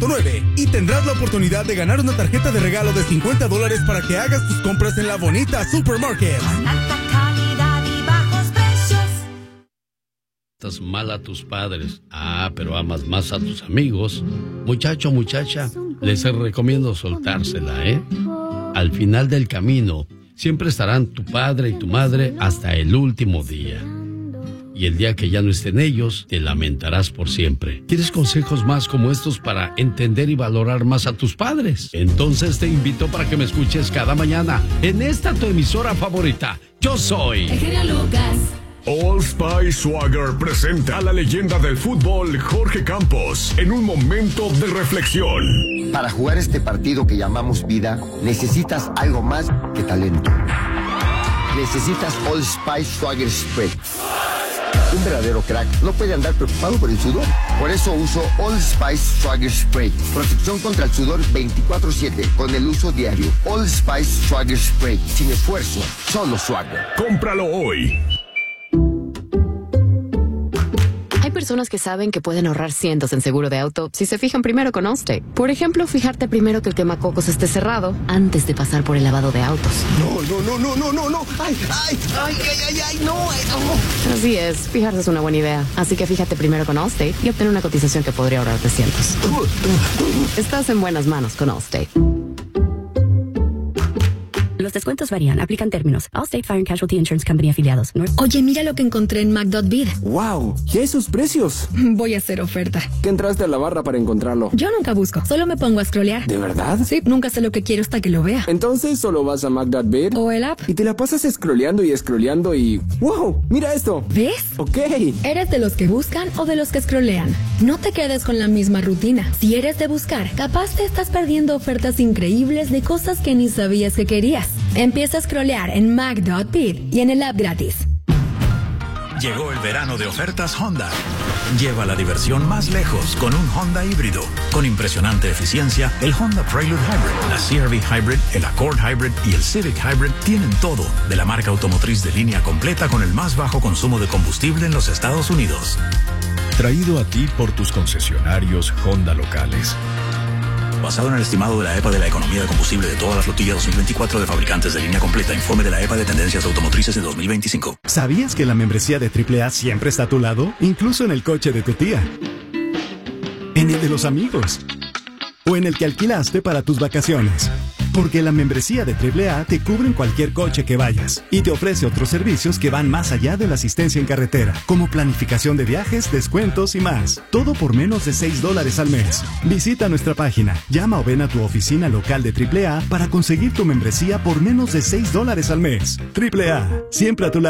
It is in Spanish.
y tendrás la oportunidad de ganar una tarjeta de regalo de $50 para que hagas tus compras en la bonita Supermarket. Alta calidad y bajos precios. Estás mal a tus padres. Pero amas más a tus amigos. Muchacho, muchacha, les recomiendo soltársela, ¿eh? Al final del camino, siempre estarán tu padre y tu madre hasta el último día. Y el día que ya no estén ellos, te lamentarás por siempre. ¿Quieres consejos más como estos para entender y valorar más a tus padres? Entonces te invito para que me escuches cada mañana en esta tu emisora favorita. Yo soy El genio Lucas. Old Spice Swagger presenta a la leyenda del fútbol Jorge Campos en un momento de reflexión. Para jugar este partido que llamamos vida, necesitas algo más que talento. Necesitas Old Spice Swagger Spray. Un verdadero crack no puede andar preocupado por el sudor. Por eso uso Old Spice Swagger Spray. Protección contra el sudor 24/7 con el uso diario. Old Spice Swagger Spray. Sin esfuerzo, solo Swagger. Cómpralo hoy. Hay personas que saben que pueden ahorrar cientos en seguro de auto si se fijan primero con Allstate. Por ejemplo, fijarte primero que el quemacocos esté cerrado antes de pasar por el lavado de autos. No. Ay, no. Así es, fijarse es una buena idea. Así que fíjate primero con Allstate y obtener una cotización que podría ahorrarte cientos. Estás en buenas manos con Allstate. Los descuentos varían, aplican términos. Allstate Fire and Casualty Insurance Company afiliados. Oye, mira lo que encontré en Mac.bid. ¡Wow! ¿Y esos precios? Voy a hacer oferta. ¿Qué entraste a la barra para encontrarlo? Yo nunca busco, solo me pongo a scrollear. ¿De verdad? Sí, nunca sé lo que quiero hasta que lo vea. Entonces solo vas a Mac.bid o el app y te la pasas scrolleando y ¡wow! ¡Mira esto! ¿Ves? Ok. ¿Eres de los que buscan o de los que scrollean? No te quedes con la misma rutina. Si eres de buscar, capaz te estás perdiendo ofertas increíbles de cosas que ni sabías que querías. Empieza a scrollear en Mac.bid y en el app gratis. Llegó el verano de ofertas Honda. Lleva la diversión más lejos con un Honda híbrido. Con impresionante eficiencia, el Honda Prelude Hybrid, la CR-V Hybrid, el Accord Hybrid y el Civic Hybrid tienen todo de la marca automotriz de línea completa con el más bajo consumo de combustible en los Estados Unidos. Traído a ti por tus concesionarios Honda locales. Basado en el estimado de la EPA de la economía de combustible de toda la flotilla 2024 de fabricantes de línea completa, informe de la EPA de tendencias automotrices de 2025. ¿Sabías que la membresía de AAA siempre está a tu lado? Incluso en el coche de tu tía, en el de los amigos o en el que alquilaste para tus vacaciones. Porque la membresía de AAA te cubre en cualquier coche que vayas y te ofrece otros servicios que van más allá de la asistencia en carretera, como planificación de viajes, descuentos y más. Todo por menos de $6 al mes. Visita nuestra página, llama o ven a tu oficina local de AAA para conseguir tu membresía por menos de $6 al mes. AAA, siempre a tu lado.